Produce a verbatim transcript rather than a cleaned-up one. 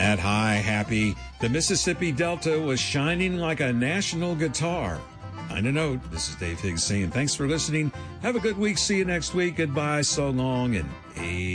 that high, happy, the Mississippi Delta was shining like a national guitar. On a note, this is Dave Higgs saying thanks for listening. Have a good week. See you next week. Goodbye. So long and a